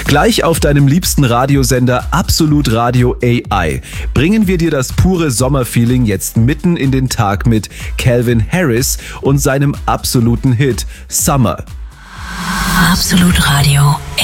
Gleich auf deinem liebsten Radiosender Absolut Radio AI bringen wir dir das pure Sommerfeeling jetzt mitten in den Tag mit Calvin Harris und seinem absoluten Hit Summer. Absolut Radio AI.